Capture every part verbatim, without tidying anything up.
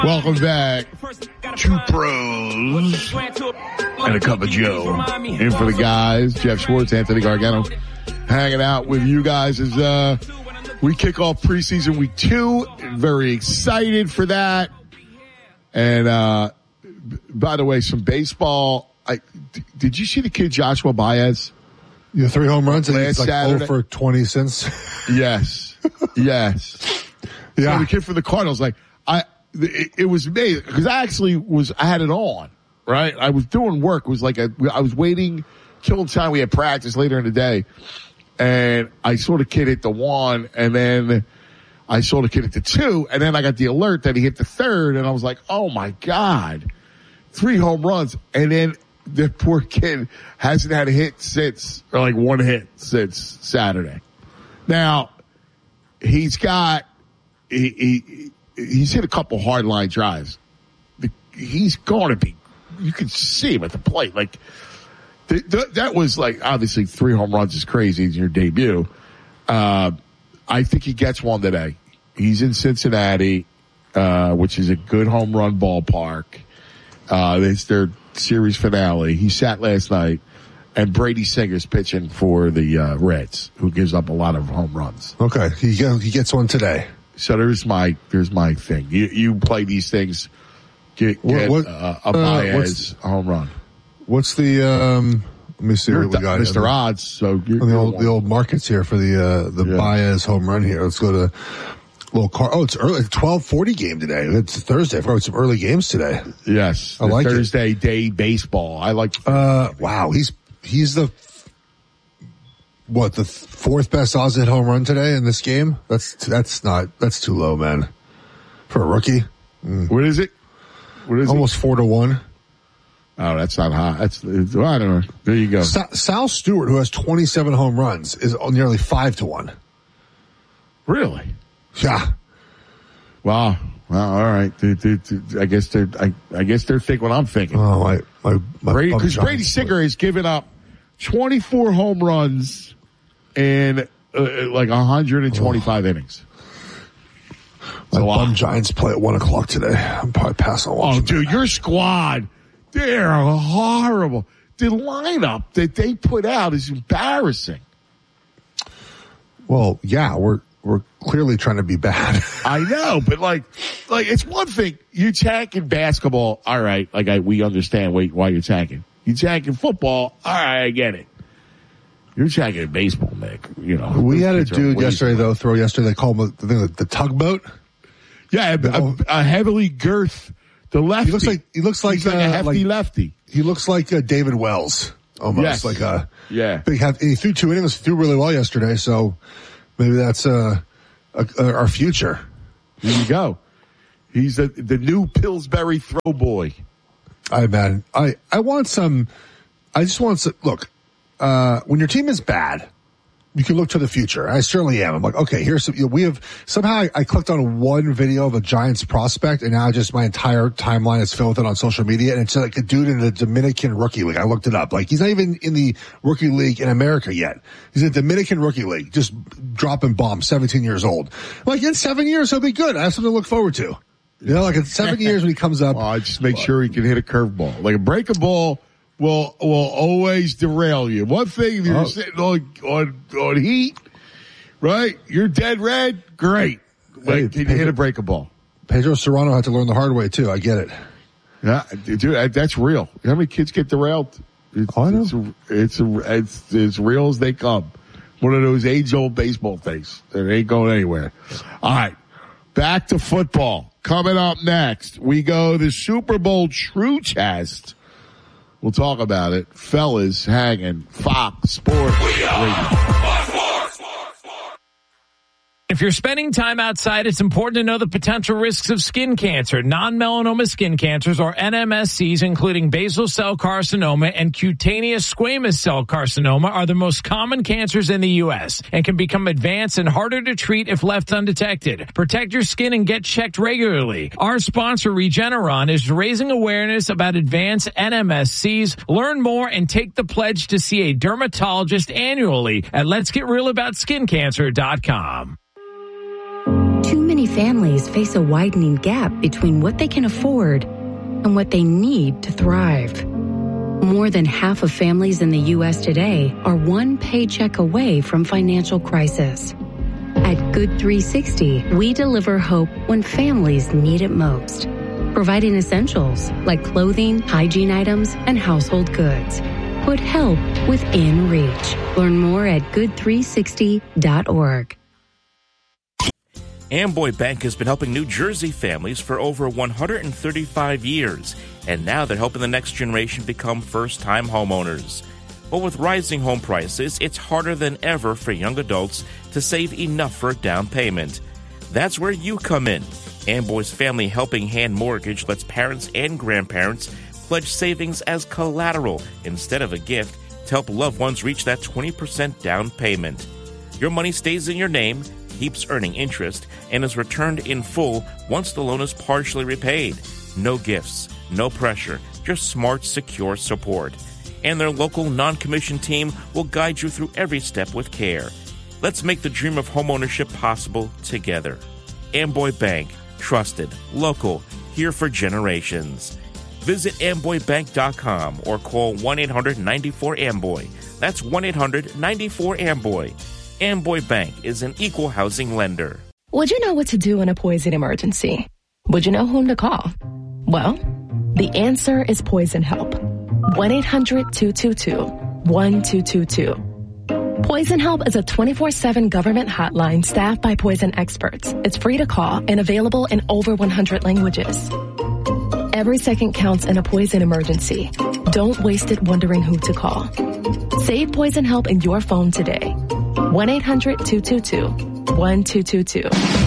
Welcome back. Two pros and a cup of Joe. In for the guys, Jeff Schwartz, Anthony Gargano, hanging out with you guys as uh, we kick off preseason week two. Very excited for that. And uh, by the way, some baseball. I d- did you see the kid Joshua Baez? Yeah, three home runs and he's like Saturday. oh for twenty since. Yes, yes. Yeah, so the kid for the Cardinals, like I. It, it was amazing because I actually was, I had it on, right? I was doing work. It was like a, I was waiting, killing time. We had practice later in the day and I saw the kid hit the one and then I saw the kid hit the two and then I got the alert that he hit the third and I was like, oh my God, three home runs. And then the poor kid hasn't had a hit since, or like one hit since Saturday. Now he's got, he, he He's hit a couple hard line drives. He's going to be, you can see him at the plate. Like, th- th- that was like, obviously three home runs is crazy in your debut. Uh, I think he gets one today. He's in Cincinnati, uh, which is a good home run ballpark. Uh, it's their series finale. He sat last night, and Brady Singer's pitching for the, uh, Reds, who gives up a lot of home runs. Okay. He, he gets one today. So there's my there's my thing. You you play these things, get, get what, what, uh, a Baez uh, home run. What's the um? Let me see You're what we got. Mister Odds. So you're, the you're old the old markets here for the uh the yeah. Baez home run here. Let's go to little car. Oh, it's early. twelve forty game today. It's Thursday. I forgot some early games today. Yes, I like Thursday it. day baseball. I like. Uh, wow. He's he's the. What, the fourth best odds hit home run today in this game? That's that's not that's too low, man. For a rookie. Mm. What is it? What is Almost it? four to one. Oh, that's not high. That's well, I don't know. There you go. Sa- Sal Stewart, who has twenty-seven home runs, is nearly five to one. Really? Yeah. Wow. Well, all right. They, they, they, I guess they're. I, I guess they're thinking what I'm thinking. Oh, my, my, my Brady, because Brady Singer has given up twenty-four home runs in uh, like one hundred twenty-five oh. innings. My bum Giants play at one o'clock today. I'm probably passing on watching. Oh, dude, that. Your squad, they're horrible. The lineup that they put out is embarrassing. Well, yeah, we're we're clearly trying to be bad. I know, but like, like it's one thing you tanking basketball. All right, like I we understand why, why you're tanking. You tanking football. All right, I get it. You're tanking baseball, Nick. You know, we had a dude yesterday though throw yesterday. They call him the, the, the tugboat. Yeah, a, a heavily girth. The lefty. He looks like he looks like, He's like uh, a hefty like, lefty. He looks like uh, David Wells almost. Yes. Like a yeah. Big half. He threw two innings, threw really well yesterday. So maybe that's uh, a, a, our future. There you go. He's the the new Pillsbury throw boy. I man, I I want some. I just want some. Look, uh, when your team is bad, you can look to the future. I certainly am. I'm like, okay, here's some, you know, we have somehow I, I clicked on one video of a Giants prospect, and now just my entire timeline is filled with it on social media, and it's like a dude in the Dominican Rookie League. I looked it up. Like he's not even in the Rookie League in America yet. He's in the Dominican Rookie League, just dropping bombs. seventeen years old. Like in seven years, he'll be good. I have something to look forward to. You know, like in seven years when he comes up. Well, I just make sure he can hit a curveball. Like a break a ball will will always derail you. One thing, if you're oh. sitting on, on on heat, right? You're dead red. Great. Like, hey, can you Pedro, hit a breakable? Pedro Serrano had to learn the hard way too. I get it. Yeah, dude, that's real. How many kids get derailed? It's, oh, I know. It's, a, it's, a, it's as real as they come. One of those age-old baseball things that ain't going anywhere. All right, back to football. Coming up next, we go the Super Bowl True Test. We'll talk about it. Fellas hanging Fox Sports Radio. If you're spending time outside, it's important to know the potential risks of skin cancer. Non-melanoma skin cancers, or N M S Cs, including basal cell carcinoma and cutaneous squamous cell carcinoma, are the most common cancers in the U S and can become advanced and harder to treat if left undetected. Protect your skin and get checked regularly. Our sponsor, Regeneron, is raising awareness about advanced N M S Cs. Learn more and take the pledge to see a dermatologist annually at lets get real about skin cancer dot com. Too many many families face a widening gap between what they can afford and what they need to thrive. More than half of families in the U S today are one paycheck away from financial crisis. At Good three sixty, we deliver hope when families need it most, providing essentials like clothing, hygiene items, and household goods. Put help within reach. Learn more at good three sixty dot org. Amboy Bank has been helping New Jersey families for over one hundred thirty-five years, and now they're helping the next generation become first-time homeowners. But with rising home prices, it's harder than ever for young adults to save enough for a down payment. That's where you come in. Amboy's Family Helping Hand Mortgage lets parents and grandparents pledge savings as collateral instead of a gift to help loved ones reach that twenty percent down payment. Your money stays in your name, keeps earning interest, and is returned in full once the loan is partially repaid. No gifts, no pressure, just smart, secure support. And their local non-commissioned team will guide you through every step with care. Let's make the dream of homeownership possible together. Amboy Bank, trusted, local, here for generations. Visit amboy bank dot com or call one eight hundred nine four amboy. That's one eight hundred nine four amboy. Amboy Bank is an equal housing lender. Would you know what to do in a poison emergency? Would you know whom to call? Well, the answer is Poison Help. one eight hundred two two two one two two two. Poison Help is a twenty-four seven government hotline staffed by poison experts. It's free to call and available in over one hundred languages. Every second counts in a poison emergency. Don't waste it wondering who to call. Save Poison Help in your phone today. one eight hundred two two two one two two two.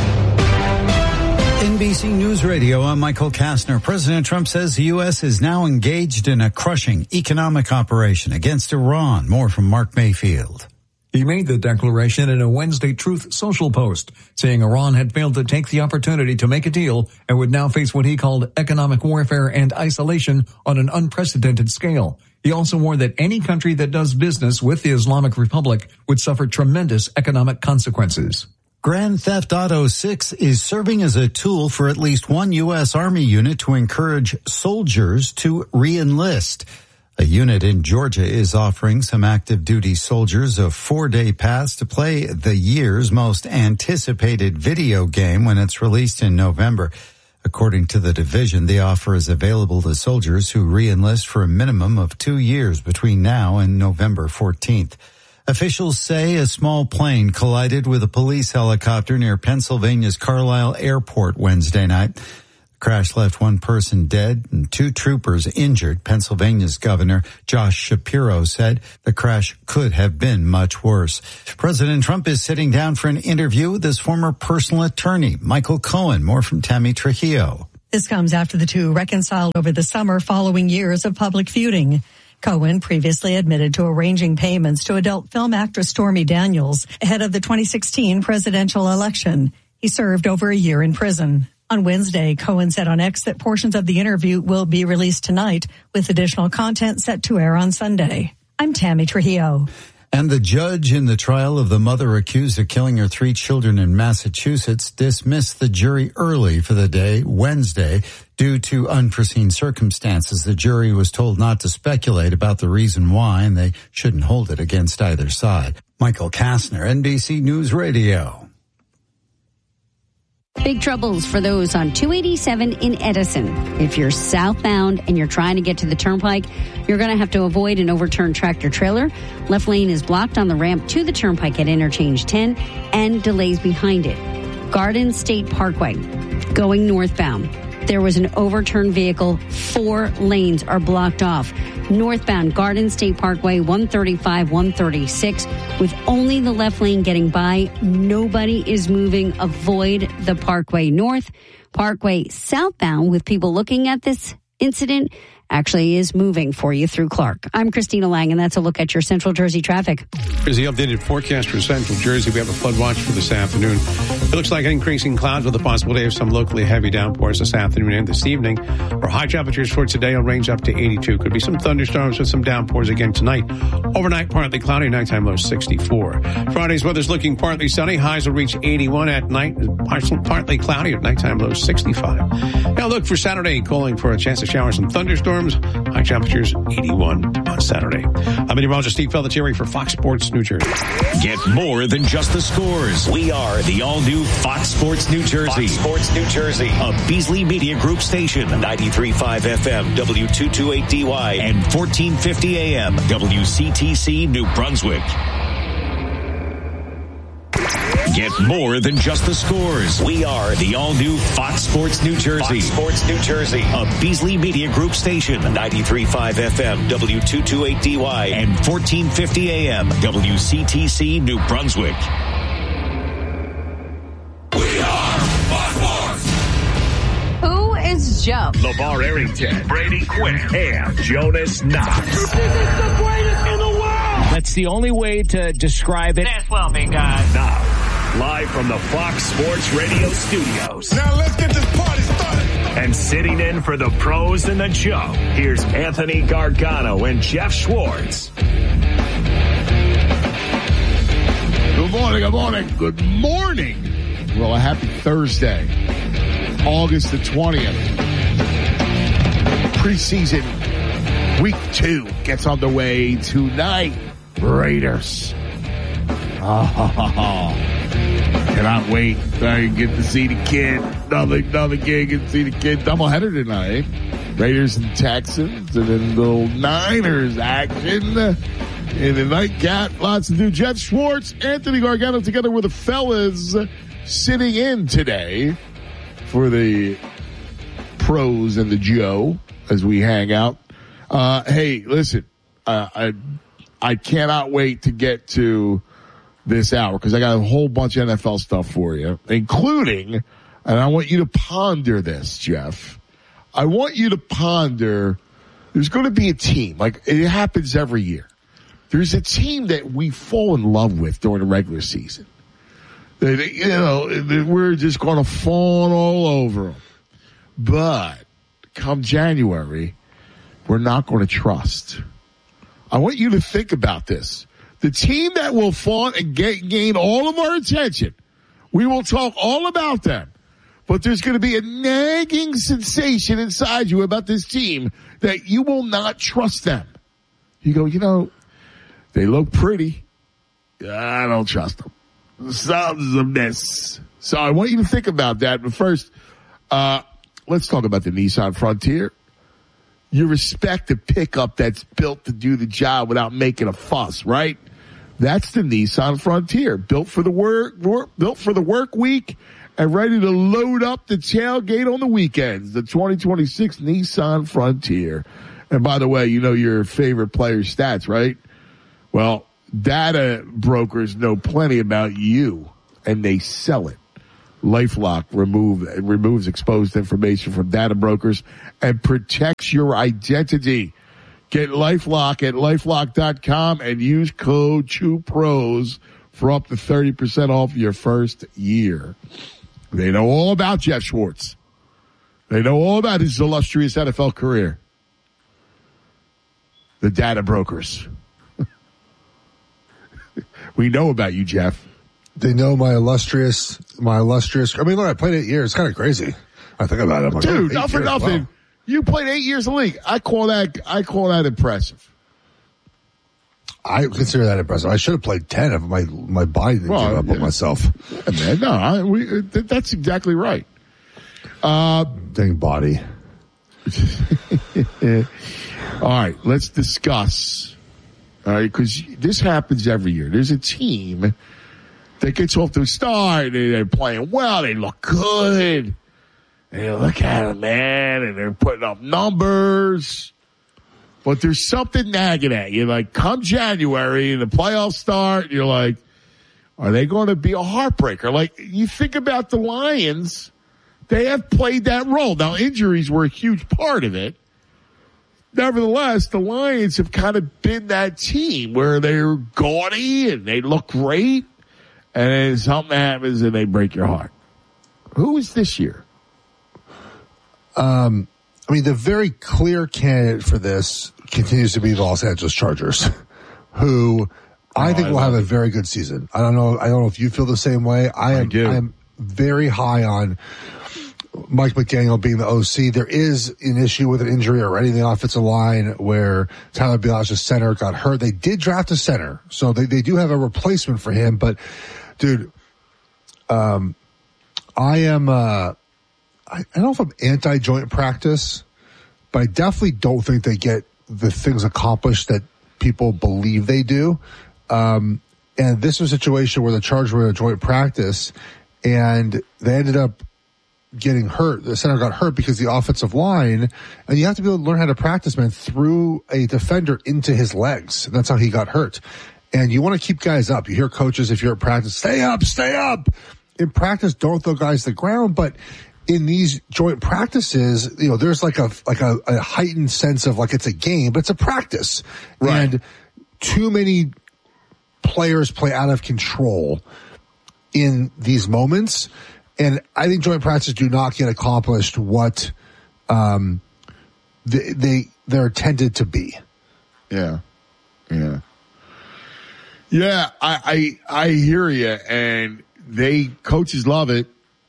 N B C News Radio, I'm Michael Kastner. President Trump says the U S is now engaged in a crushing economic operation against Iran. More from Mark Mayfield. He made the declaration in a Wednesday Truth Social post, saying Iran had failed to take the opportunity to make a deal and would now face what he called economic warfare and isolation on an unprecedented scale. He also warned that any country that does business with the Islamic Republic would suffer tremendous economic consequences. Grand Theft Auto six is serving as a tool for at least one U S Army unit to encourage soldiers to re-enlist. A unit in Georgia is offering some active duty soldiers a four-day pass to play the year's most anticipated video game when it's released in November. According to the division, the offer is available to soldiers who re-enlist for a minimum of two years between now and November fourteenth. Officials say a small plane collided with a police helicopter near Pennsylvania's Carlisle Airport Wednesday night. The crash left one person dead and two troopers injured. Pennsylvania's Governor Josh Shapiro said the crash could have been much worse. President Trump is sitting down for an interview with his former personal attorney, Michael Cohen. More from Tammy Trujillo. This comes after the two reconciled over the summer following years of public feuding. Cohen previously admitted to arranging payments to adult film actress Stormy Daniels ahead of the twenty sixteen presidential election. He served over a year in prison. On Wednesday, Cohen said on X that portions of the interview will be released tonight, with additional content set to air on Sunday. I'm Tammy Trujillo. And the judge in the trial of the mother accused of killing her three children in Massachusetts dismissed the jury early for the day, Wednesday, due to unforeseen circumstances. The jury was told not to speculate about the reason why, and they shouldn't hold it against either side. Michael Kastner, N B C News Radio. Big troubles for those on two eighty-seven in Edison. If you're southbound and you're trying to get to the turnpike, you're going to have to avoid an overturned tractor trailer. Left lane is blocked on the ramp to the turnpike at interchange ten and delays behind it. Garden State Parkway, going northbound. There was an overturned vehicle. Four lanes are blocked off. Northbound Garden State Parkway, one thirty-five, one thirty-six, with only the left lane getting by. Nobody is moving. Avoid the Parkway North. Parkway southbound, with people looking at this incident actually is moving for you through Clark. I'm Christina Lang, and that's a look at your Central Jersey traffic. Here's the updated forecast for Central Jersey. We have a flood watch for this afternoon. It looks like increasing clouds with a possibility of some locally heavy downpours this afternoon and this evening. Our high temperatures for today will range up to eighty-two. Could be some thunderstorms with some downpours again tonight. Overnight, partly cloudy, nighttime low sixty-four. Friday's weather's looking partly sunny. Highs will reach eighty-one at night. Partly cloudy at nighttime low sixty-five. Now look for Saturday, calling for a chance of showers and thunderstorms. High temperatures eighty-one on Saturday. I'm meteorologist Steve Pelletieri for Fox Sports New Jersey. Get more than just the scores. We are the all-new Fox Sports New Jersey. Fox Sports New Jersey. A Beasley Media Group station. ninety-three point five F M, W two twenty-eight D Y, and fourteen fifty A M, W C T C New Brunswick. Get more than just the scores. We are the all-new Fox Sports New Jersey. Fox Sports New Jersey. A Beasley Media Group station. ninety-three point five F M, W two twenty-eight D Y, and fourteen fifty A M, W C T C New Brunswick. We are Fox Sports. Who is Joe? LeVar Arrington, Brady Quinn, and Jonas Knox. This is the greatest in the world. That's the only way to describe it. That's well, big guy. Now, live from the Fox Sports Radio studios. Now let's get this party started. And sitting in for the pros and the Joe, here's Anthony Gargano and Jeff Schwartz. Good morning, good morning, good morning. Well, a happy Thursday, August the twentieth. Preseason week two gets underway tonight. Raiders. Oh, cannot wait. I get to see the kid. Another, another kid get to see the kid. Doubleheader tonight. Raiders and Texans, and then little Niners action in the nightcap. Lots to do. Jeff Schwartz, Anthony Gargano together with the fellas sitting in today for the pros and the Joe as we hang out. Uh, hey, listen, uh, I I cannot wait to get to this hour because I got a whole bunch of N F L stuff for you, including, and I want you to ponder this, Jeff. I want you to ponder, there's going to be a team, like it happens every year. There's a team that we fall in love with during the regular season. That, you know, we're just going to fawn all over them. But come January, we're not going to trust. I want you to think about this. The team that will fawn and get, gain all of our attention, we will talk all about them. But there's going to be a nagging sensation inside you about this team that you will not trust them. You go, you know, they look pretty. I don't trust them. Something's amiss. So I want you to think about that. But first, uh, let's talk about the Nissan Frontier. You respect the pickup that's built to do the job without making a fuss, right? That's the Nissan Frontier, built for the work, work built for the work week and ready to load up the tailgate on the weekends. The twenty twenty-six Nissan Frontier. And by the way, you know your favorite player's stats, right? Well, data brokers know plenty about you, and they sell it. LifeLock remove, removes exposed information from data brokers and protects your identity. Get LifeLock at LifeLock dot com and use code CHEWPROS for up to thirty percent off your first year. They know all about Jeff Schwartz. They know all about his illustrious N F L career. The data brokers. We know about you, Jeff. They know my illustrious, my illustrious. I mean, look, I played eight years. It's kind of crazy. I think about it. I'm like, dude, oh, not for years, nothing. wow. You played eight years in the league. I call that, I call that impressive. I consider that impressive. I should have played ten if my, my body didn't well, give up yeah. on myself. Yeah, man, no, I, we, that's exactly right. Uh, Dang body. All right, let's discuss. All right, because this happens every year. There's a team that gets off to a start. They're playing well. They look good. And you look at them, man, and they're putting up numbers. But there's something nagging at you. Like, come January and the playoffs start, you're like, are they going to be a heartbreaker? Like, you think about the Lions, they have played that role. Now, injuries were a huge part of it. nevertheless, the Lions have kind of been that team where they're gaudy and they look great, and then something happens and they break your heart. Who is this year? Um, I mean, the very clear candidate for this continues to be the Los Angeles Chargers, who I oh, think I will have it. a very good season. I don't know. I don't know if you feel the same way. I am. I am very high on Mike McDaniel being the O C. There is an issue with an injury already in the offensive line where Tyler Biadasz, center, got hurt. They did draft a center, so they, they do have a replacement for him. But, dude, um, I am, uh, I, I don't know if I'm anti-joint practice, but I definitely don't think they get the things accomplished that people believe they do. Um, and this was a situation where the Chargers were in a joint practice, and they ended up getting hurt. The center got hurt because the offensive line, and you have to be able to learn how to practice, man, threw a defender into his legs. And that's how he got hurt. And you want to keep guys up. You hear coaches, if you're at practice, stay up, stay up. In practice, don't throw guys to the ground. But in these joint practices, you know, there's like a, like a, a heightened sense of like it's a game, but it's a practice. Right. And too many players play out of control in these moments. And I think joint practices do not get accomplished what um, they, they they're intended to be. Yeah, yeah, yeah. I I, I hear you, and they coaches love it,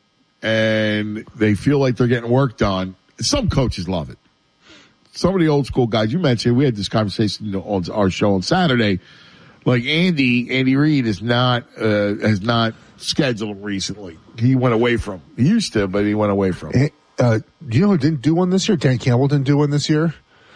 and they feel like they're getting work done. Some coaches love it. Some of the old school guys you mentioned, we had this conversation on our show on Saturday. Like Andy, Andy Reid is not uh, has not scheduled recently. He went away from. He used to, but he went away from. Uh, do you know who didn't do one this year? Dan Campbell didn't do one this year.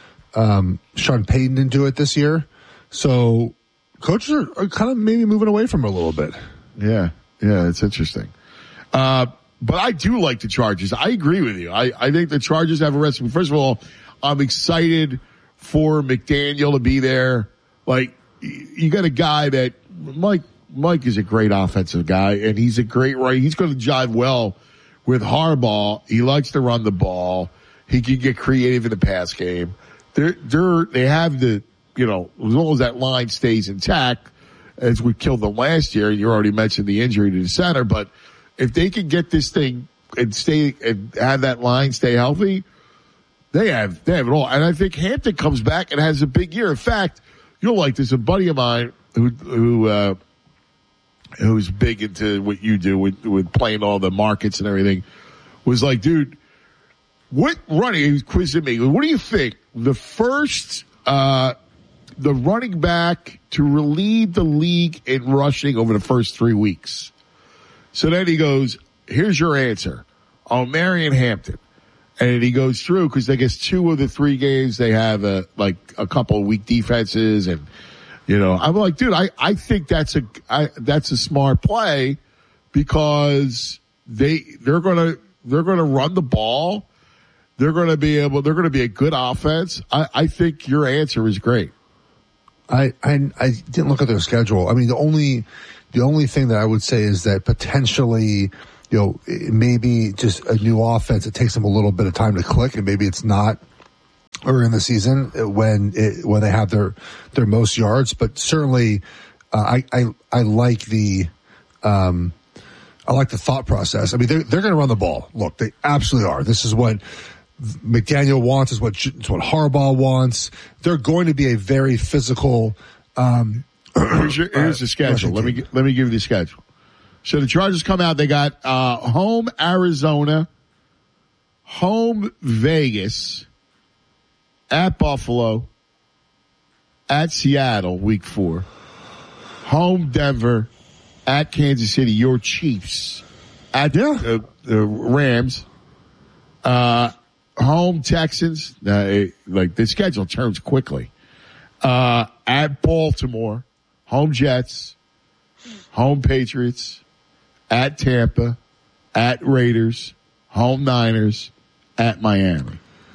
Um, Sean Payton didn't do it this year. So coaches are, are kind of maybe moving away from it a little bit. Yeah, yeah, it's interesting. Uh, but I do like the Chargers. I agree with you. I, I think the Chargers have a recipe. First of all, I'm excited for McDaniel to be there. Like, you got a guy that Mike. Mike is a great offensive guy, and he's a great right. He's going to jive well with Harbaugh. He likes to run the ball. He can get creative in the pass game. They're, they're, they have the, you know, as long as that line stays intact, as we killed them last year, you already mentioned the injury to the center, but if they can get this thing and stay and have that line stay healthy, they have, they have it all. And I think Hampton comes back and has a big year. In fact, you'll like this. A buddy of mine who, who, uh, who's big into what you do with, with playing all the markets and everything, was like, dude, what running, he was quizzing me, what do you think the first, uh, the running back to lead the league in rushing over the first three weeks? So then he goes, here's your answer. Oh, Marion Hampton. And he goes through, because I guess two of the three games they have a, like a couple of weak defenses, and you know, I'm like, dude, I, I think that's a, I, that's a smart play, because they, they're gonna, they're gonna run the ball. They're gonna be able, they're gonna be a good offense. I, I think your answer is great. I, I, I didn't look at their schedule. I mean, the only, the only thing that I would say is that potentially, you know, maybe just a new offense, it takes them a little bit of time to click, and maybe it's not or in the season when it, when they have their their most yards, but certainly uh, I, I I like the um I like the thought process. I mean, they're they're going to run the ball. Look, they absolutely are. This is what McDaniel wants. Is what it's what Harbaugh wants. They're going to be a very physical. Um, here's, your, here's the schedule. Let me let me give you the schedule. So the Chargers come out. They got uh home Arizona, home Vegas, at Buffalo, at Seattle, week four, home Denver, at Kansas City, your Chiefs, at yeah. uh, the Rams, uh, home Texans. Uh, it, like the schedule turns quickly. Uh, at Baltimore, home Jets, home Patriots, at Tampa, at Raiders, home Niners, at Miami.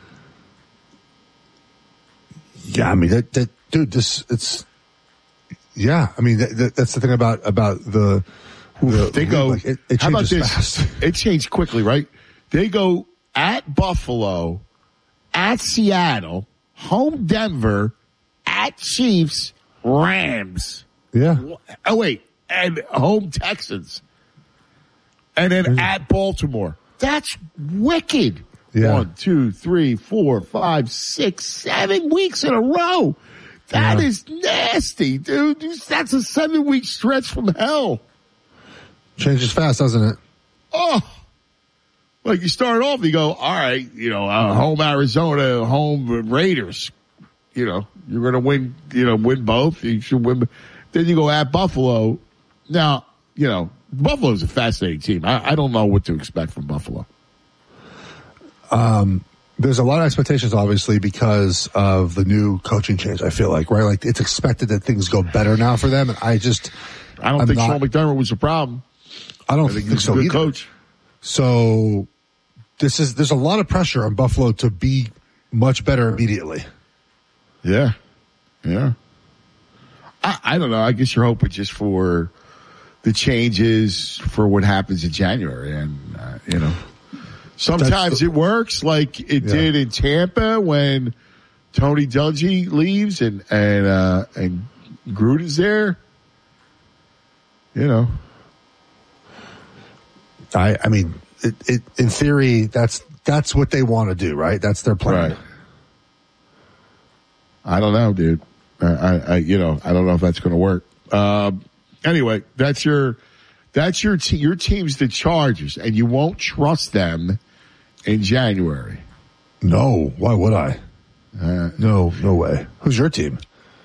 Yeah, I mean that, that dude. This it's yeah. I mean that, that, that's the thing about about the. the they go. Like, it, it how about this? Fast. It changed quickly, right? They go at Buffalo, at Seattle, home Denver, at Chiefs, Rams. Yeah. Oh, wait. And home Texans. And then at Baltimore. That's wicked. Yeah. One, two, three, four, five, six, seven weeks in a row. That Yeah. is nasty, dude. That's a seven-week stretch from hell. Changes fast, doesn't it? Oh. Like you start off, you go, all right, you know, uh, home Arizona, home Raiders. You know, you're going to win, you know, win both. You should win. Then you go at Buffalo. Now, you know, Buffalo's a fascinating team. I, I don't know what to expect from Buffalo. Um, there's a lot of expectations, obviously, because of the new coaching change, I feel like, right? Like, it's expected that things go better now for them, and I just... I don't I'm think not, Sean McDermott was a problem. I don't I think, think he's so a good either. coach. So, this is, there's a lot of pressure on Buffalo to be much better immediately. Yeah. Yeah. I, I don't know. I guess you're hoping just for the changes for what happens in January. And, uh, you know, sometimes the, it works like it yeah. did in Tampa when Tony Dungy leaves and, and, uh, and Gruden's there. You know. I, I mean, it, it, in theory, that's, that's what they want to do, right? That's their plan. Right. I don't know, dude. I, I, I you know, I don't know if that's going to work. Um, anyway, that's your, that's your, te- your team's the Chargers, and you won't trust them in January. No, why would I? Uh, no, no way. Who's your team?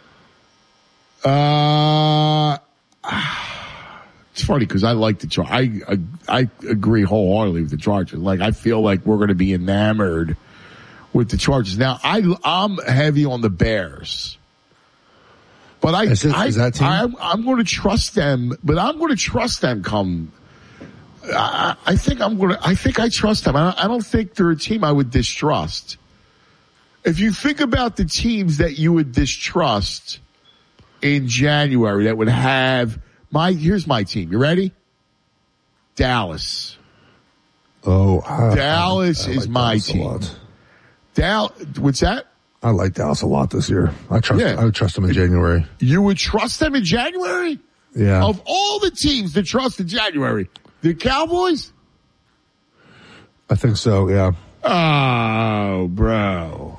Uh, it's funny because I like the Chargers. I, I, I agree wholeheartedly with the Chargers. Like, I feel like we're going to be enamored with the Chargers. Now, I, I'm heavy on the Bears. But I, is it, I, is that team? I, I'm going to trust them, but I'm going to trust them come, I, I think I'm going to, I think I trust them. I, I don't think they're a team I would distrust. If you think about the teams that you would distrust in January that would have my, here's my team. You ready? Dallas. Oh, I, Dallas I, I is like my Dallas team. Dal, what's that? I like Dallas a lot this year. I trust. Yeah. I would trust them in January. You would trust them in January? Yeah. Of all the teams to trust in January, the Cowboys? I think so. Yeah. Oh, bro,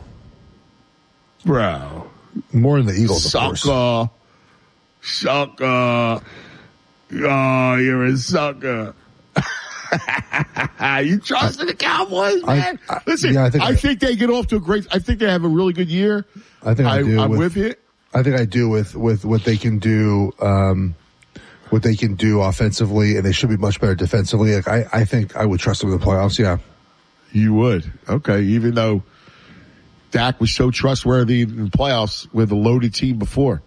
bro. More than the Eagles, of sucker, course. sucker. Oh, you're a sucker. You trust in the Cowboys, man? I, I, Listen, yeah, I, think I, I think they get off to a great. I think they have a really good year. I think I, I do. I'm with, with you. I think I do with with what they can do. Um, what they can do offensively, and they should be much better defensively. Like I, I think I would trust them in the playoffs. Yeah, you would. Okay, even though Dak was so trustworthy in the playoffs with a loaded team before.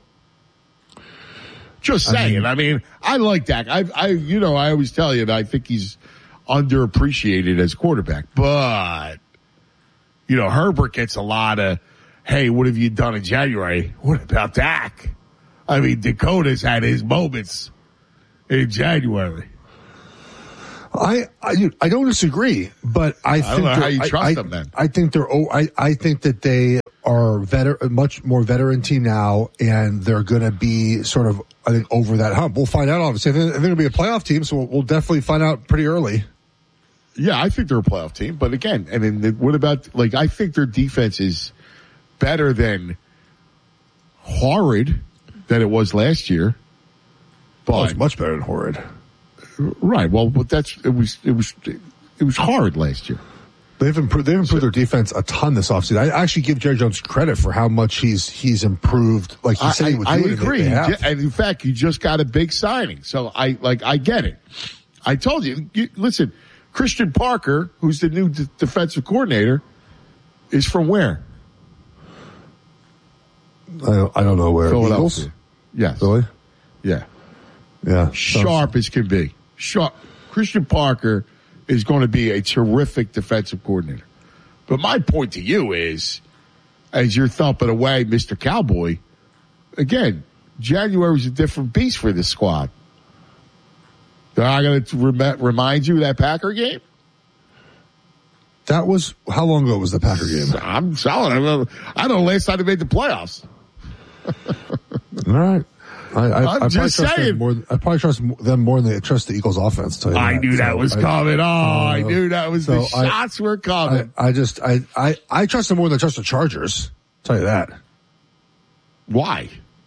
Just saying. I mean, I, mean, I like Dak. I, I, you know, I always tell you that I think he's underappreciated as quarterback. But, you know, Herbert gets a lot of, hey, what have you done in January? What about Dak? I mean, Dakota's had his moments in January. I, I, I don't disagree, but I, I think don't know how you I, trust I, them then. I think they're, oh, I, I think that they are veteran, a much more veteran team now, and they're going to be sort of, I think, over that hump. We'll find out, obviously. They're, they're going to be a playoff team, so we'll, we'll definitely find out pretty early. Yeah, I think they're a playoff team, but again, and then the, what about, like, I think their defense is better than horrid than it was last year. But oh, it's much better than horrid. Right. Well, but that's it was it was it was hard last year. They've improved. They've improved so, their defense a ton this offseason. I actually give Jerry Jones credit for how much he's he's improved. Like he said, I, he would do I it. agree. And, they, they and in fact, you just got a big signing, so I like I get it. I told you. you listen, Christian Parker, who's the new d- defensive coordinator, is from where? I don't, I don't know where. Philadelphia. Eagles? Yes. Really? Yeah. Yeah. Sharp as can be. Sharp. Christian Parker is going to be a terrific defensive coordinator. But my point to you is, as you're thumping away, Mister Cowboy, again, January is a different beast for this squad. They're not going to rem- remind you of that Packer game? That was, how long ago was the Packer game? I'm solid. I don't know, I don't know last time they made the playoffs. All right. I, I, I'm I probably just trust saying. them more, I probably trust them more than they trust the Eagles offense. Tell you I that. knew that So was I- coming. Oh, uh, I knew that was so the shots I, were coming. I, I just, I, I, I trust them more than I trust the Chargers. Tell you that. Why?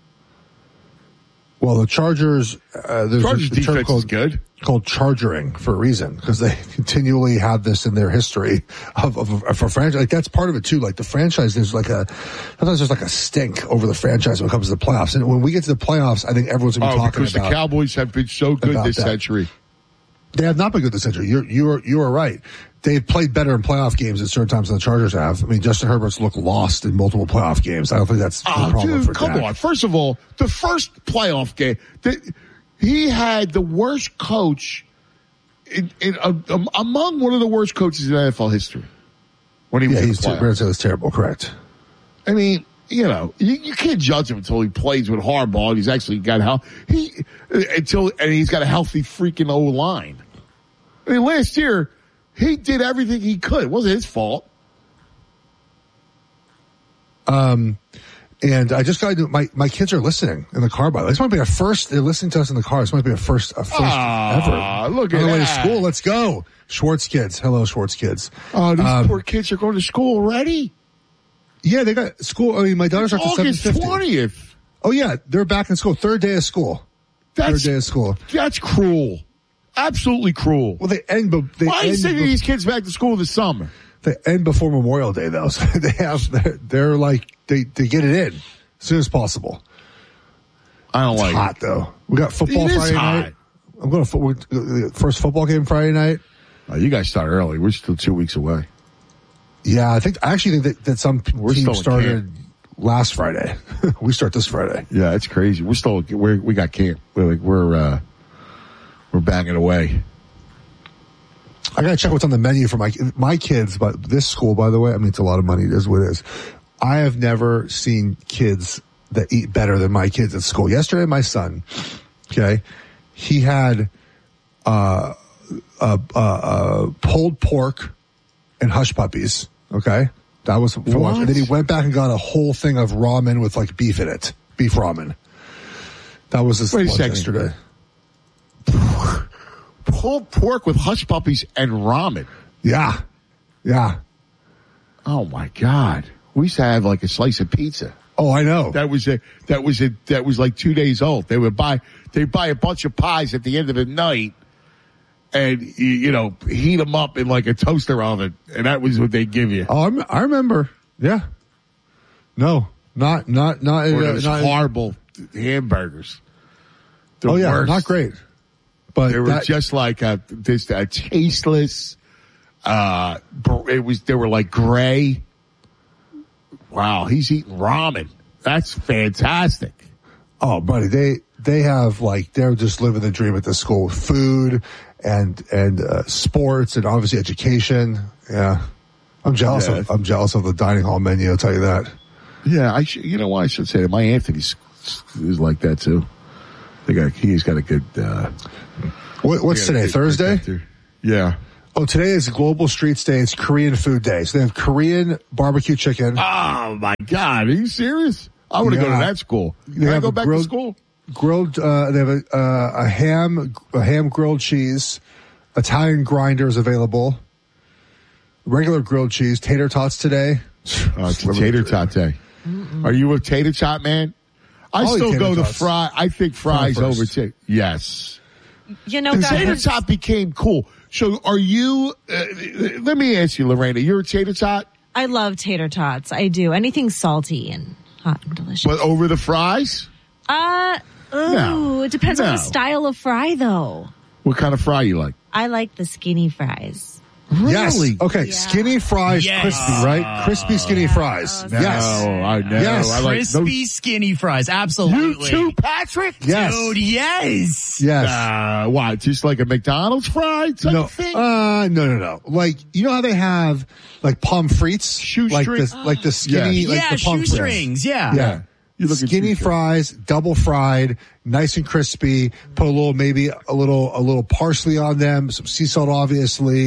Well, the Chargers, uh, there's Chargers a, a term defense called, is good. called chargering for a reason, because they continually have this in their history of, of, of for franchise. Like that's part of it too. Like the franchise, there's like a, sometimes there's like a stink over the franchise when it comes to the playoffs. And when we get to the playoffs, I think everyone's going to be Oh, talking because about. the Cowboys have been so good about this that. century. They have not been good this century. You're, you're, you are right. They've played better in playoff games at certain times than the Chargers have. I mean, Justin Herbert's looked lost in multiple playoff games. I don't think that's Oh, a problem dude, for come Dak. on. First of all, the first playoff game, the, he had the worst coach in, in uh, um, among one of the worst coaches in N F L history when he was Yeah, in he's the playoffs. Brandon was terrible. Correct. I mean, you know, you, you can't judge him until he plays with Harbaugh and he's actually got how he until and he's got a healthy freaking O line. I mean, last year he did everything he could. It wasn't his fault. Um, and I just got to do, my, my kids are listening in the car, by the way. This might be a first, they're listening to us in the car. This might be a first, a first Ah, ever. look at On the way to that. school. Let's go. Schwartz kids. Hello, Schwartz kids. Oh, these Um, poor kids are going to school already. Yeah, they got school. I mean, my daughter's at the seven August fifty. twentieth. Oh yeah, they're back in school. Third day of school. That's, Third day of school. That's cruel. Absolutely cruel. Well, they end, but they Why are you end sending bef- these kids back to school this summer? They end before Memorial Day, though. So they have, they're, they're like, they, they get it in as soon as possible. I don't It's like hot, it. though. We got football It is Friday hot. night. I'm going to, fo- we- first football game Friday night. Oh, you guys start early. We're still two weeks away. Yeah, I think, I actually think that, that some We're still teams in started camp. last Friday. We start this Friday. Yeah, it's crazy. We're still we're, we got camp. We're like we're uh, we're banging away. I gotta check what's on the menu for my my kids. But this school, by the way, I mean it's a lot of money. It is what it is. I have never seen kids that eat better than my kids at school. Yesterday, my son, okay, he had uh, uh, uh, uh pulled pork and hush puppies. Okay, that was for lunch. And then he went back and got a whole thing of ramen with like beef in it, beef ramen. That was his Wait a lunch second. yesterday. Pulled pork with hush puppies and ramen. Yeah, yeah. Oh my God. We used to have like a slice of pizza. Oh, I know. That was a, that was a, that was like two days old. They would buy, they buy a bunch of pies at the end of the night and, you, you know, heat them up in like a toaster oven. And that was what they give you. Oh, I'm, I remember. Yeah. No, not, not, not, Or uh, those not horrible hamburgers. The oh yeah, worst. not great. But They were that, just like a, this, a tasteless, uh, br- it was, they were like gray. Wow. He's eating ramen. That's fantastic. oh, buddy, they, they have like, they're just living the dream at the school. Food and, and, uh, sports and obviously education. Yeah. I'm jealous Yeah. of, I'm jealous of the dining hall menu. I'll tell you that. Yeah. I should, you know what I should say that my Anthony's is like that too. They got, he's got a good, uh, What, what's they got a today? good- Thursday? good- Yeah. Oh, today is Global Streets Day. It's Korean Food Day. So they have Korean barbecue chicken. Oh my God. Are you serious? I want to go to Yeah. that school. They Can I have go a back grilled- to school? Grilled, uh, they have a, uh, a ham, a ham grilled cheese, Italian grinders available, regular grilled cheese, tater tots today. Uh, it's a tater tot day. Are you a tater tot man? I I'll eat still tater go to tots. fry. I think fries Fry over first. tater. Yes. You know, The tater guys, tot became cool. So are you, uh, let me ask you, Lorena, you're a tater tot? I love tater tots. I do. Anything salty and hot and delicious. But over the fries? Uh, ooh, No. it depends on No. the style of fry, though. What kind of fry you like? I like the skinny fries. Yes. Really? Okay. Yeah. Skinny fries, Yes. crispy, right? Crispy, skinny fries. No, Yes. I know. Yes. I like Crispy, skinny fries. those. You Absolutely. too, Patrick? Yes. Dude, yes. Yes. Uh, what? Just like a McDonald's fry type no, of thing? uh, no, no, no. Like, you know how they have, like, pomfrites? Shoestring? Like the, like the skinny, Yes. like yeah, the pomfrits. shoestrings. Yeah. Yeah. You look at Skinny shoestring. fries, double fried, nice and crispy. Put a little, maybe a little, a little parsley on them, some sea salt, obviously.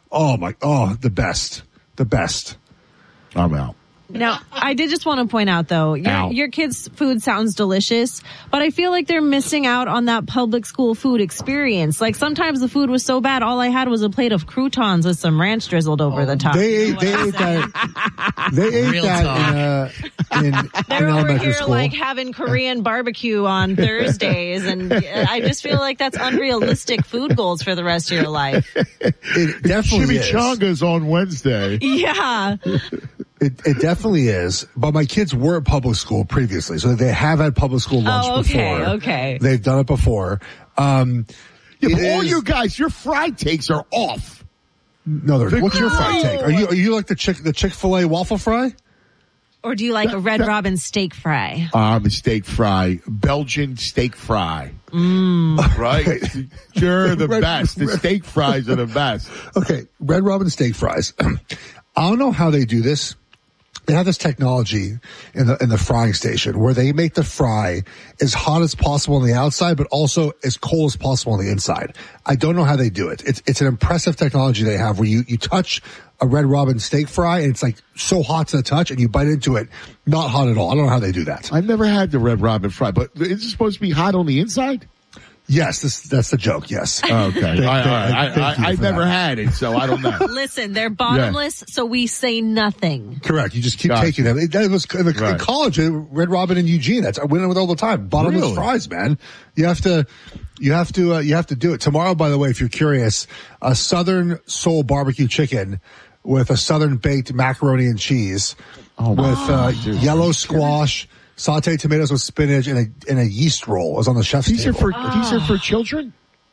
Oh my, oh, the best, the best. I'm out. Now, I did just want to point out, though, your, Ow. your kids' food sounds delicious, but I feel like they're missing out on that public school food experience. Like, sometimes the food was so bad, all I had was a plate of croutons with some ranch drizzled over oh, the top. They ate, they ate that. They ate Real that talk. in, uh, in, They're in over elementary here, school. like, having Korean barbecue on Thursdays, and I just feel like that's unrealistic food goals for the rest of your life. It definitely is. Chimichangas on Wednesday. Yeah. It, it definitely is, but my kids were at public school previously, so they have had public school lunch Oh, okay, before. okay. They've done it before. Um, Yeah, but it all is- you guys, your fried takes are off. no, they're- The what's your fried No. take? Are you are you like the chick the Chick-fil-A waffle fry? Or do you like a Red Robin steak fry? I'm a steak fry, Belgian steak fry. Mm. Right? You're the Red- best. The steak fries are the best. Okay, Red Robin steak fries. I don't know how they do this. They have this technology in the in the frying station where they make the fry as hot as possible on the outside, but also as cold as possible on the inside. I don't know how they do it. It's it's an impressive technology they have where you, you touch a Red Robin steak fry and it's like so hot to the touch and you bite into it, not hot at all. I don't know how they do that. I've never had the Red Robin fry, but is it supposed to be hot on the inside? Yes, this, that's the joke. Yes. Okay. Thank- I, I, I, thank you I, I've for never that. had it, so I don't know. Listen, they're bottomless, so we say nothing. Correct. You just keep Gotcha. taking them. It, that was in, the, in Right. college, uh, Red Robin in Eugene. That's I went in with all the time. Bottomless Really? fries, man. You have to, you have to, uh, you have to do it tomorrow. By the way, if you're curious, a Southern Soul barbecue chicken with a Southern baked macaroni and cheese Oh, with uh, dude. yellow squash, sauteed tomatoes with spinach, and a and a yeast roll is on the chef's These are table. for these are for children.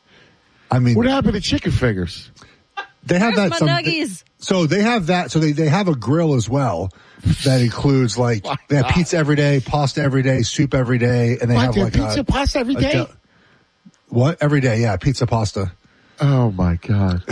I mean, What happened to chicken fingers? they have Where's that. my some- nuggies? So they have that. So they, they have a grill as well that includes like they have pizza every day, pasta every day, soup every day, and they What, have they have like pizza a, pasta every a day? del- what every day? Yeah, pizza pasta. Oh my god!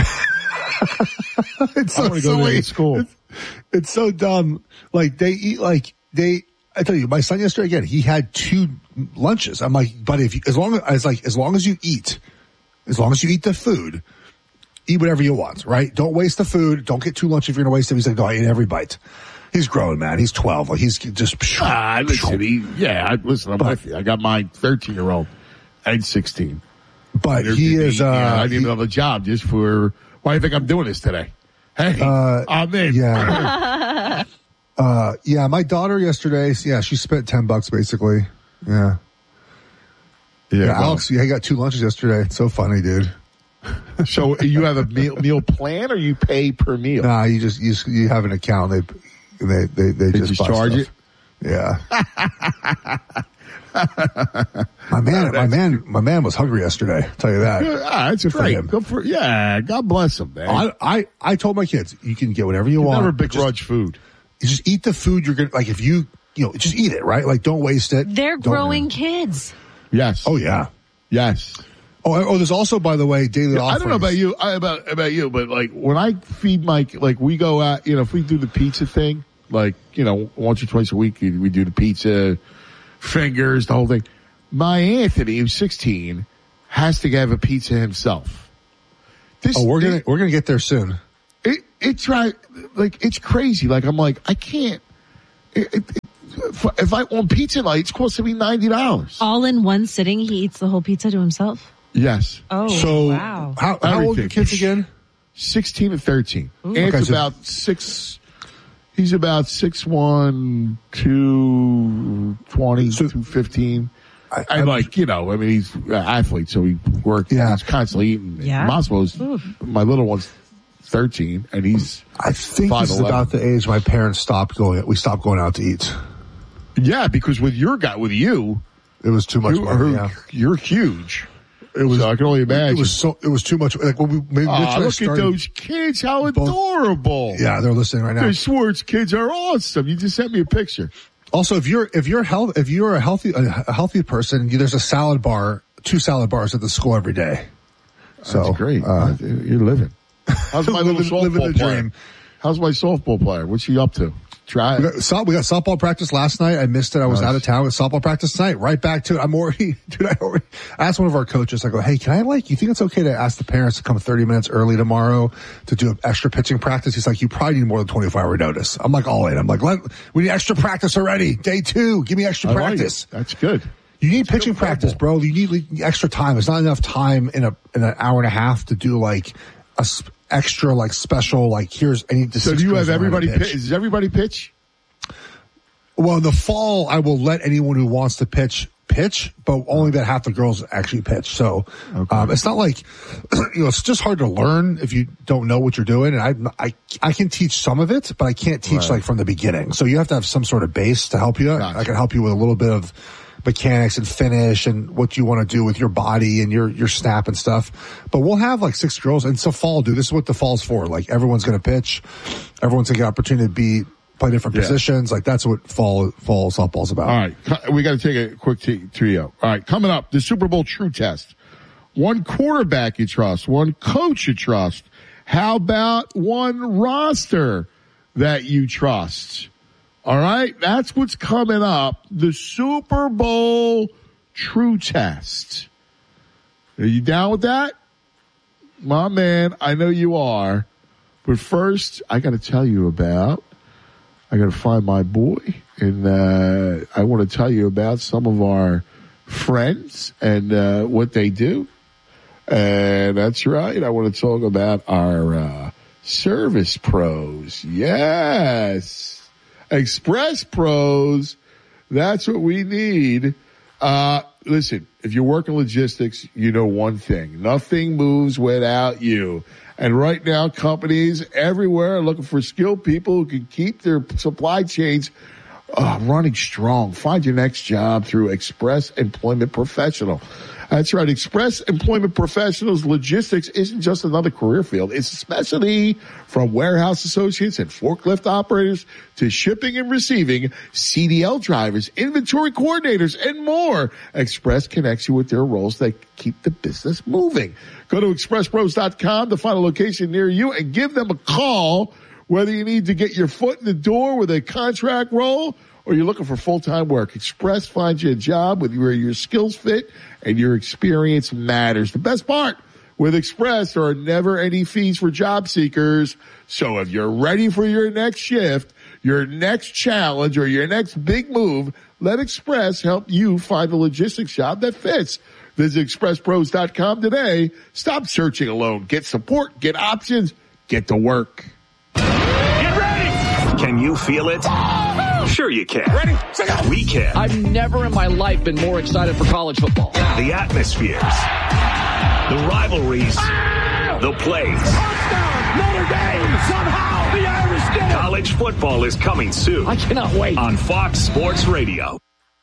It's I want to go silly. to school. It's, it's so dumb. Like they eat like they. I tell you, my son yesterday again. He had two lunches. I'm like, but if you, as long as like as long as you eat, as long as you eat the food, eat whatever you want. Right? Don't waste the food. Don't get too lunch if you're gonna waste it. He's like, no, I ate every bite. He's grown, man. He's twelve. Like he's just. Ah, listen, he, yeah, I, listen, I'm But- with you. I got my thirteen year old and sixteen. But he is. Uh, yeah, I he- didn't have a job just for. Why do you think I'm doing this today? Hey, Uh, I'm in. Yeah. uh, yeah, my daughter yesterday, yeah, she spent ten bucks basically. Yeah. Yeah, well, Alex, yeah, I got two lunches yesterday. It's so funny, dude. So you have a meal, meal plan, or you pay per meal? Nah, you just, you, you have an account. They, they, they, they, They just, just buy charge stuff. Yeah. my man, my man, my man was hungry yesterday. I'll tell you that. Ah, that's Good for great. him. Good for yeah. God bless him, man. I, I, I told my kids, you can get whatever you want. Never but begrudge just, food. you just eat the food you're gonna, like if you, you know, just eat it, right? Like don't waste it. They're Don't- growing kids. Yes. Oh yeah. Yes. Oh, oh, there's also, by the way, daily Yeah, I offerings. don't know about you, I, about about you, but like when I feed my like we go out, you know, if we do the pizza thing, like you know, once or twice a week we do the pizza, fingers, the whole thing. My Anthony, who's sixteen, has to have a pizza himself. This, Oh, we're this- gonna we're gonna get there soon. It, it's right, like it's crazy. Like I'm like I can't. It, it, if, if I on pizza night, it's costing me ninety dollars. All in one sitting, he eats the whole pizza to himself. Yes. Oh, So wow. how how old are your Everything. kids again? Sixteen and thirteen. Ooh. Ant's Okay, so- about six. He's about six one, two twenty, So- two fifteen. I- And I'm- like you know, I mean, he's an athlete, so he works. Yeah. He's constantly eating. Yeah. Moscow's my little one's thirteen, and he's I think five this is eleven. about the age my parents stopped going. We stopped going out to eat. Yeah, because with your guy, with you, It was too much you money. are, Yeah. you're huge. It was. So I can only imagine. It was so. It was too much. Like when we maybe Aw, Mitch and I look started, at those kids! How both- adorable! Yeah, they're listening right now. The Schwartz kids are awesome. You just sent me a picture. Also, if you're if you're health if you're a healthy a, a healthy person, you, there's a salad bar, two salad bars at the school every day. So That's great. Uh, You're living. How's my little Living- softball living the player? dream. How's my softball player? What's she up to? Try We it. got, so- we got softball practice last night. I missed it. I was Nice. out of town. With softball practice tonight. Right back to it. I'm already, dude, I already asked one of our coaches, I go, hey, can I like, you think it's okay to ask the parents to come thirty minutes early tomorrow to do an extra pitching practice? He's like, you probably need more than twenty-four hour notice. I'm like, all in. I'm like, let, we need extra practice already. Day two. Give me extra I like practice. it. That's good. You need pitching practice, bro. You need like, extra time. There's not enough time in a, in an hour and a half to do like a sp- extra, like special, like here's, I need to So six do you drills have on how to everybody pitch. pitch? Does everybody pitch? Well, in the fall, I will let anyone who wants to pitch pitch, but only that half the girls actually pitch. So Okay. um, it's not like, you know, it's just hard to learn if you don't know what you're doing. And I, I, I can teach some of it, but I can't teach Right. like from the beginning. So you have to have some sort of base to help you. Gotcha. I can help you with a little bit of mechanics and finish and what you want to do with your body and your, your snap and stuff. But we'll have like six girls, and it's a fall, dude. This is what the fall's for. Like everyone's going to pitch. Everyone's going to get opportunity to be, play different Yeah. positions. Like that's what fall, fall softball's about. All right. Co- We got to take a quick t- trio. All right. Coming up, the Super Bowl True Test. One quarterback you trust, one coach you trust. How about one roster that you trust? All right. That's what's coming up. The Super Bowl True Test. Are you down with that? My man, I know you are. But first, I got to tell you about, I got to find my boy, and uh, I want to tell you about some of our friends and uh, what they do. And that's right. I want to talk about our uh, service pros. Yes. Express pros. That's what we need. Uh, listen, if you work in logistics, you know one thing. Nothing moves without you. And right now, companies everywhere are looking for skilled people who can keep their supply chains uh, running strong. Find your next job through Express Employment Professional. That's right. Express Employment Professionals logistics isn't just another career field. It's a specialty from warehouse associates and forklift operators to shipping and receiving, C D L drivers, inventory coordinators, and more. Express connects you with their roles that keep the business moving. Go to express pros dot com to find a location near you and give them a call, whether you need to get your foot in the door with a contract role or you're looking for full-time work. Express finds you a job with where your skills fit and your experience matters. The best part, with Express, there are never any fees for job seekers. So if you're ready for your next shift, your next challenge, or your next big move, let Express help you find a logistics job that fits. Visit express pros dot com today. Stop searching alone. Get support, get options, get to work. Get ready! Can you feel it? Sure you can. Ready? Set up. We can. I've never in my life been more excited for college football. The atmospheres, the rivalries, the plays. Touchdown! Notre Dame! Somehow the Irish did it! College football is coming soon. I cannot wait. On Fox Sports Radio.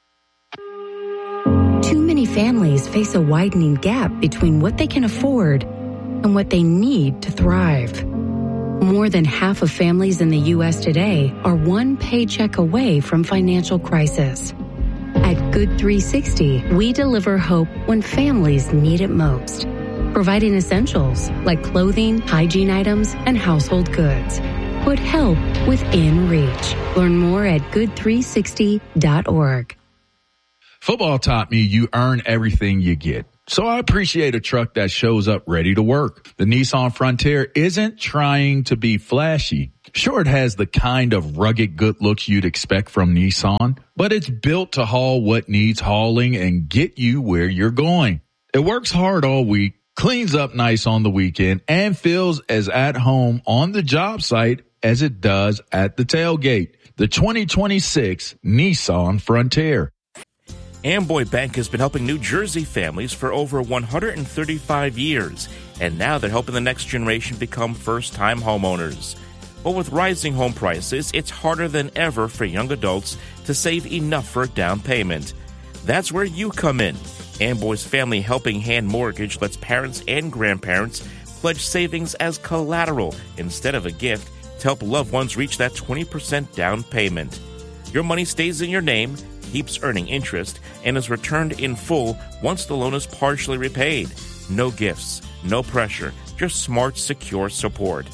Too many families face a widening gap between what they can afford and what they need to thrive. More than half of families in the U S today are one paycheck away from financial crisis. At Good three sixty, we deliver hope when families need it most, providing essentials like clothing, hygiene items, and household goods. Put help within reach. Learn more at good three sixty dot org. Football taught me you earn everything you get. So I appreciate a truck that shows up ready to work. The Nissan Frontier isn't trying to be flashy. Sure, it has the kind of rugged good looks you'd expect from Nissan, but it's built to haul what needs hauling and get you where you're going. It works hard all week, cleans up nice on the weekend, and feels as at home on the job site as it does at the tailgate. The twenty twenty-six Nissan Frontier. Amboy Bank has been helping New Jersey families for over one hundred thirty-five years, and now they're helping the next generation become first-time homeowners. But with rising home prices, it's harder than ever for young adults to save enough for a down payment. That's where you come in. Amboy's Family Helping Hand Mortgage lets parents and grandparents pledge savings as collateral instead of a gift to help loved ones reach that twenty percent down payment. Your money stays in your name, keeps earning interest, and is returned in full once the loan is partially repaid. No gifts, no pressure, just smart, secure support.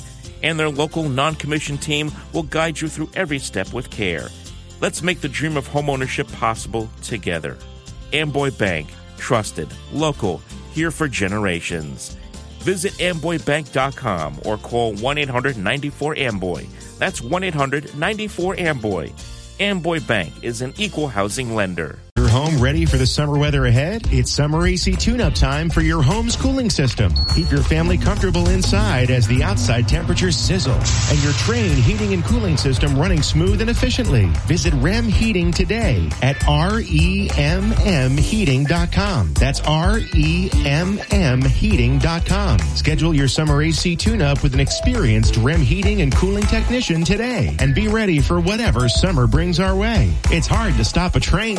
and their local non-commissioned team will guide you through every step with care. Let's make the dream of homeownership possible together. Amboy Bank, trusted, local, here for generations. Visit amboy bank dot com or call one eight hundred nine four amboy. That's one eight hundred nine four amboy. Amboy Bank is an equal housing lender. Your home ready for the summer weather ahead? It's summer A C tune-up time for your home's cooling system. Keep your family comfortable inside as the outside temperatures sizzle and your Trane heating and cooling system running smooth and efficiently. Visit R E M Heating today at R E M M heating dot com. That's R E M M heating dot com. Schedule your summer A C tune-up with an experienced R E M heating and cooling technician today and be ready for whatever summer brings our way. It's hard to stop a train.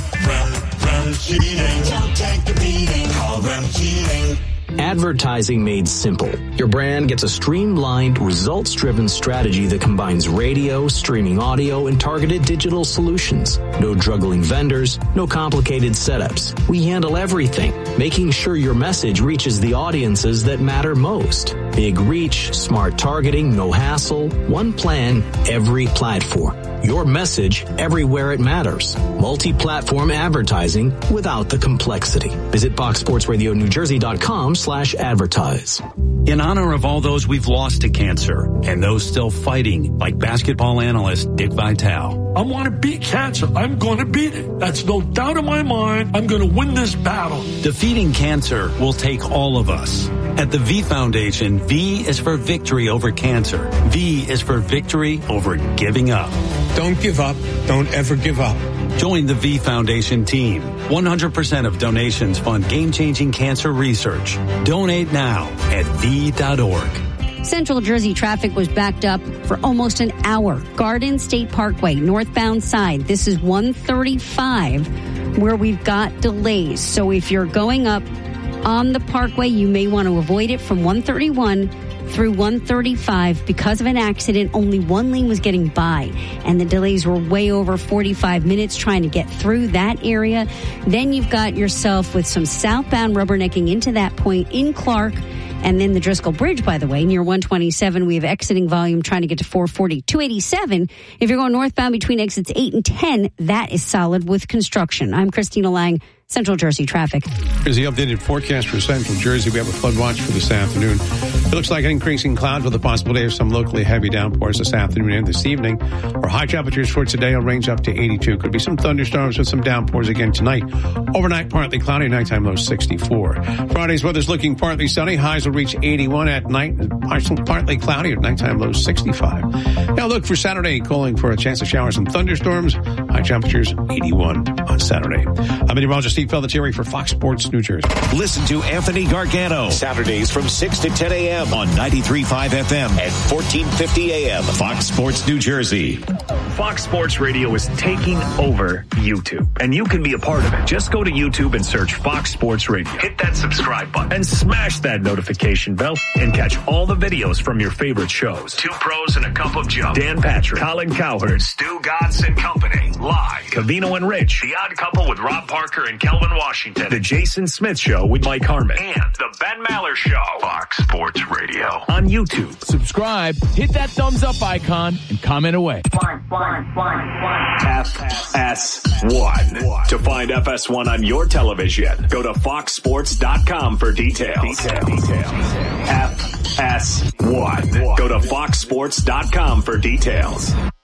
Don't take the beating. Call Rem Heating. Advertising made simple. Your brand gets a streamlined, results-driven strategy that combines radio, streaming audio, and targeted digital solutions. No juggling vendors, no complicated setups. We handle everything, making sure your message reaches the audiences that matter most. Big reach, smart targeting, no hassle, one plan, every platform. Your message everywhere it matters. Multi-platform advertising without the complexity. Visit fox sports radio new jersey dot com slash advertise. In honor of all those we've lost to cancer and those still fighting, like basketball analyst Dick Vitale. I want to beat cancer. I'm going to beat it. That's no doubt in my mind. I'm going to win this battle. Defeating cancer will take all of us. At the V Foundation, V is for victory over cancer. V is for victory over giving up. Don't give up. Don't ever give up. Join the V Foundation team. one hundred percent of donations fund game-changing cancer research. Donate now at V dot org. Central Jersey traffic was backed up for almost an hour. Garden State Parkway, northbound side. This is one thirty-five where we've got delays. So if you're going up on the parkway, you may want to avoid it from one thirty-one through one thirty-five. Because of an accident, only one lane was getting by, and the delays were way over forty-five minutes trying to get through that area. Then you've got yourself with some southbound rubbernecking into that point in Clark. And then the Driscoll Bridge, by the way, near one twenty-seven, we have exiting volume trying to get to four forty. two eighty-seven, if you're going northbound between exits eight and ten, that is solid with construction. I'm Christina Lang, Central Jersey traffic. Here's the updated forecast for Central Jersey. We have a flood watch for this afternoon. It looks like an increasing clouds with a possibility of some locally heavy downpours this afternoon and this evening. Our high temperatures for today will range up to eighty-two. Could be some thunderstorms with some downpours again tonight. Overnight, partly cloudy. Nighttime low sixty-four. Friday's weather's looking partly sunny. Highs will reach eighty-one at night. Partly cloudy at nighttime low sixty-five. Now look for Saturday, calling for a chance of showers and thunderstorms. High temperatures eighty-one on Saturty. I'm meteorologist Steve Pelletieri for Fox Sports New Jersey. Listen to Anthony Gargano Saturdays from six to ten a.m. on ninety-three point five F M and fourteen fifty A M. Fox Sports New Jersey. Fox Sports Radio is taking over YouTube, and you can be a part of it. Just go to YouTube and search Fox Sports Radio. Hit that subscribe button and smash that notification bell and catch all the videos from your favorite shows. Two Pros and a Cup of Joe. Dan Patrick, Colin Cowherd, Stu Gatz and Company. Live. Cavino and Rich. The Odd Couple with Rob Parker and Kelvin Washington. The Jason Smith Show with Mike Harmon. And the Ben Maller Show. Fox Sports Radio. On YouTube. Subscribe, hit that thumbs up icon, and comment away. One, one, one, one. F S one. To find F S one on your television, go to fox sports dot com for details. Detail. Detail. F S one. Go to fox sports dot com for details.